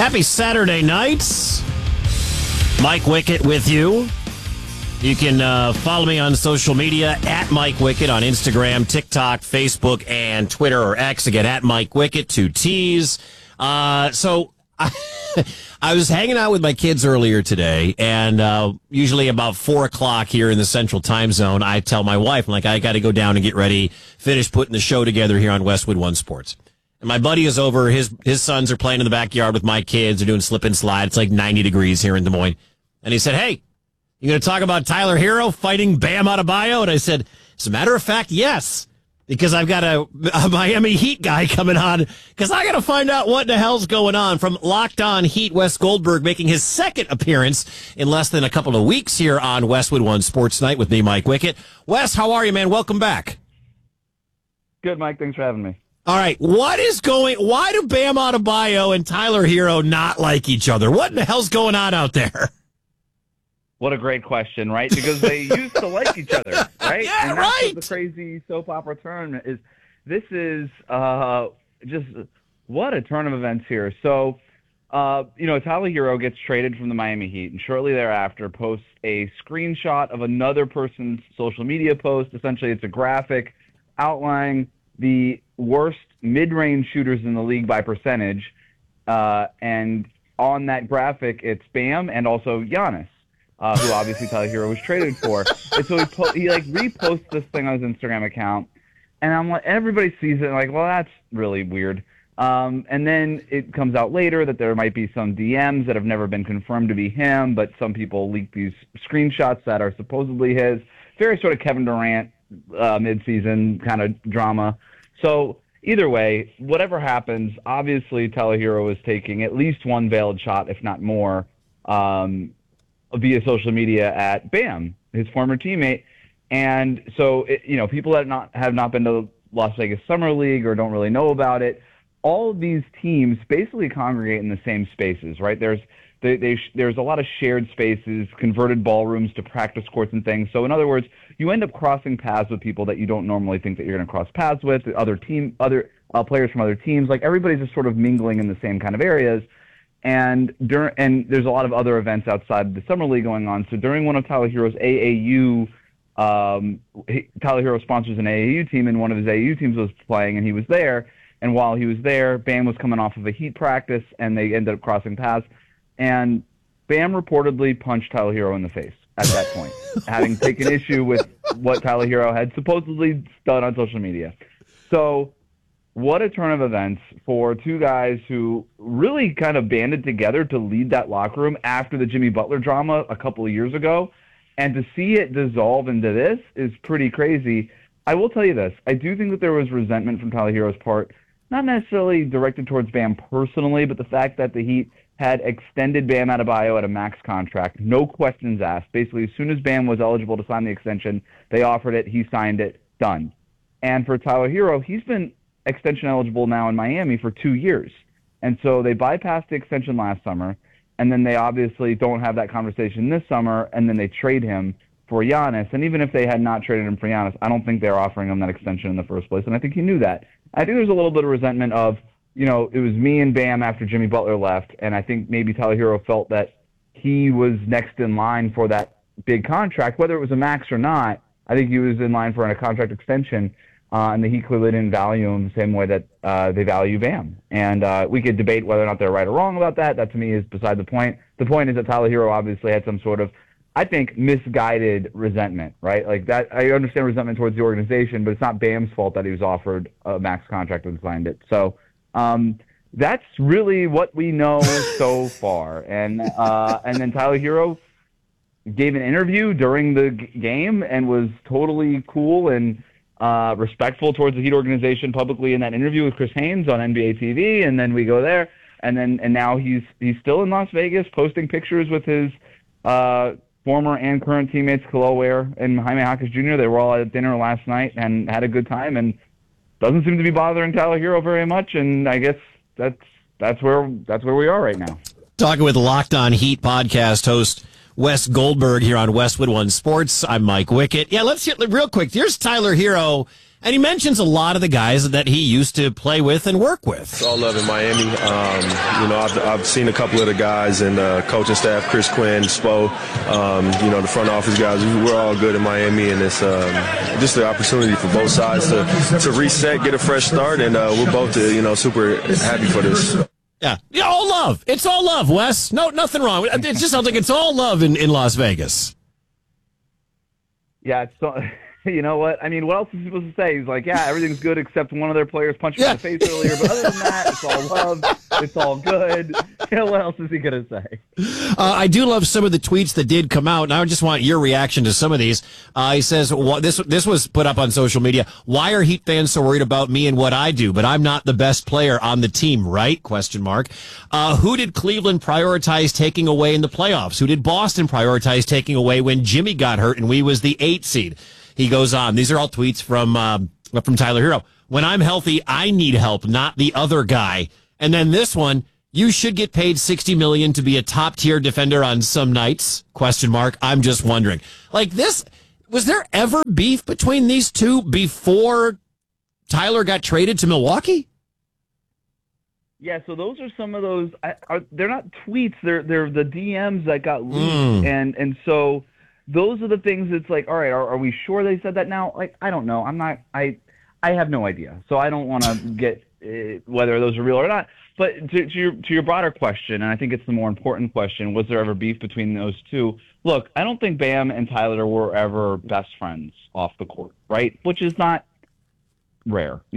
Happy Saturday nights. Mike Wickett with you. You can follow me on social media at Mike Wickett on Instagram, TikTok, Facebook, and Twitter, or X again at Mike Wickett, 2 T's. So I was hanging out with my kids earlier today, and usually about 4 o'clock here in the Central Time Zone, I tell my wife, I'm like, I got to go down and get ready, finish putting the show together here on Westwood One Sports. And my buddy is over. His sons are playing in the backyard with my kids. They're doing slip and slide. It's like 90 degrees here in Des Moines. And he said, hey, you going to talk about Tyler Hero fighting Bam Adebayo? And I said, as a matter of fact, yes, because I've got a Miami Heat guy coming on, because I got to find out what the hell's going on. From Locked On Heat, Wes Goldberg making his second appearance in less than a couple of weeks here on Westwood One Sports Night with me, Mike Wickett. Wes, how are you, man? Welcome back. Good, Mike. Thanks for having me. All right, why do Bam Adebayo and Tyler Hero not like each other? What in the hell's going on out there? What a great question, right? Because they used to like each other, right? Yeah, and that's right. what the crazy soap opera turn is. This is just what a turn of events here. So, Tyler Hero gets traded from the Miami Heat, and shortly thereafter posts a screenshot of another person's social media post. Essentially, it's a graphic outlining the worst mid-range shooters in the league by percentage, and on that graphic, it's Bam and also Giannis, who obviously Tyler Hero was traded for. And so he reposts this thing on his Instagram account, and I'm like, everybody sees it, and like, well, that's really weird. And then it comes out later that there might be some DMs that have never been confirmed to be him, but some people leak these screenshots that are supposedly his. Very sort of Kevin Durant mid-season kind of drama. So either way, whatever happens, obviously Tyler Hero is taking at least one veiled shot, if not more, via social media at Bam, his former teammate. And so, people that have not been to Las Vegas Summer League or don't really know about it, all of these teams basically congregate in the same spaces, right? There's a lot of shared spaces, converted ballrooms to practice courts and things. So in other words, you end up crossing paths with people that you don't normally think that you're going to cross paths with, other players from other teams. Like, everybody's just sort of mingling in the same kind of areas. And there's a lot of other events outside the Summer League going on. So during one of Tyler Hero's AAU, Tyler Hero sponsors an AAU team, and one of his AAU teams was playing, and he was there. And while he was there, Bam was coming off of a Heat practice, and they ended up crossing paths. And Bam reportedly punched Tyler Hero in the face at that point, having taken issue with what Tyler Hero had supposedly done on social media. So what a turn of events for two guys who really kind of banded together to lead that locker room after the Jimmy Butler drama a couple of years ago. And to see it dissolve into this is pretty crazy. I will tell you this. I do think that there was resentment from Tyler Hero's part, not necessarily directed towards Bam personally, but the fact that the Heat had extended Bam Adebayo at a max contract, no questions asked. Basically, as soon as Bam was eligible to sign the extension, they offered it, he signed it, done. And for Tyler Hero, he's been extension eligible now in Miami for 2 years. And so they bypassed the extension last summer, and then they obviously don't have that conversation this summer, and then they trade him for Giannis. And even if they had not traded him for Giannis, I don't think they're offering him that extension in the first place, and I think he knew that. I think there's a little bit of resentment of, it was me and Bam after Jimmy Butler left, and I think maybe Tyler Hero felt that he was next in line for that big contract, whether it was a max or not. I think he was in line for a contract extension, and the Heat clearly didn't value him the same way that they value Bam. And we could debate whether or not they're right or wrong about that. That, to me, is beside the point. The point is that Tyler Hero obviously had some sort of, I think, misguided resentment, right? Like that, I understand resentment towards the organization, but it's not Bam's fault that he was offered a max contract and signed it. So that's really what we know so far. And then Tyler Hero gave an interview during the game and was totally cool and respectful towards the Heat organization publicly in that interview with Chris Haynes on NBA TV. And then we go there, and now he's still in Las Vegas posting pictures with his former and current teammates Kel'el Ware and Jaime Jaquez Jr. They were all at dinner last night and had a good time, and doesn't seem to be bothering Tyler Hero very much. And I guess that's where we are right now. Talking with Locked On Heat podcast host Wes Goldberg here on Westwood One Sports. I'm Mike Wickett. Yeah, let's hear real quick. Here's Tyler Hero And he mentions a lot of the guys that he used to play with and work with. It's all love in Miami. I've seen a couple of the guys and coaching staff, Chris Quinn, Spo, the front office guys. We're all good in Miami, and it's just the opportunity for both sides to reset, get a fresh start, and we're both super happy for this. Yeah, all love. It's all love, Wes. No, nothing wrong. It just sounds like it's all love in Las Vegas. Yeah, so you know what? I mean, what else is he supposed to say? He's like, yeah, everything's good except one of their players punched me in the face earlier. But other than that, it's all love. It's all good. What else is he going to say? I do love some of the tweets that did come out, and I just want your reaction to some of these. He says, this was put up on social media. Why are Heat fans so worried about me and what I do? But I'm not the best player on the team, right? Question mark. Who did Cleveland prioritize taking away in the playoffs? Who did Boston prioritize taking away when Jimmy got hurt and we was the 8th seed? He goes on. These are all tweets from Tyler Hero. When I'm healthy, I need help, not the other guy. And then this one, you should get paid $60 million to be a top tier defender on some nights? Question mark. I'm just wondering. Like this, was there ever beef between these two before Tyler got traded to Milwaukee? Yeah, so those are some of those. They're not tweets. They're the DMs that got leaked, and so. Those are the things that's like, all right, are we sure they said that now? Like, I don't know. I have no idea. So I don't want to get whether those are real or not. But to your broader question, and I think it's the more important question, was there ever beef between those two? Look, I don't think Bam and Tyler were ever best friends off the court, right? Which is not rare.